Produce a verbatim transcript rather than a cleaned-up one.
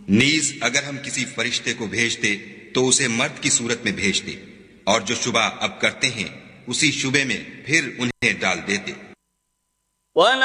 नीज अगर हम किसी फरिश्ते को भेजते तो उसे मर्द की सूरत में भेजते, और जो शुबा अब करते हैं उसी शुबे में फिर उन्हें डाल देते।